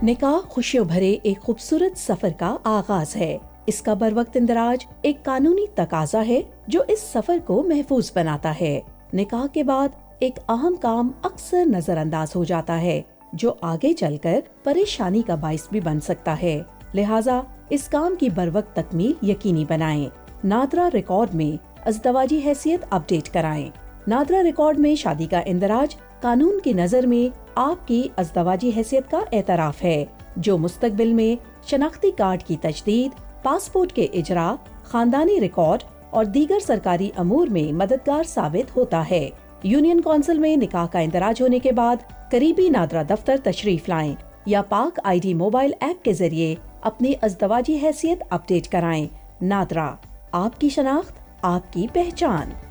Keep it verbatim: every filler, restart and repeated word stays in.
निकाह खुशियों भरे एक खूबसूरत सफर का आगाज है। इसका बरवक्त इंदराज एक कानूनी तकाजा है जो इस सफर को महफूज बनाता है। निकाह के बाद एक अहम काम अक्सर नजरअंदाज हो जाता है जो आगे चलकर परेशानी का बाइस भी बन सकता है। लिहाजा इस काम की बरवक्त तकमील यकीनी बनाएं। नादरा रिकॉर्ड में अज़दवाजी हैसियत अपडेट कराएं। नादरा रिकॉर्ड में शादी का इंदराज कानून की नजर में आपकी अज़दवाजी हैसियत का एतराफ है जो मुस्तकबिल में शनाख्ती कार्ड की तजदीद, पासपोर्ट के इजरा, खानदानी रिकॉर्ड और दीगर सरकारी अमूर में मददगार साबित होता है। यूनियन कौंसिल में निकाह का इंदराज होने के बाद करीबी नादरा दफ्तर तशरीफ लाएं या पाक आई डी मोबाइल ऐप के जरिए अपनी अज़दवाजी हैसियत अपडेट कराएं। नादरा, आपकी शनाख्त, आपकी पहचान।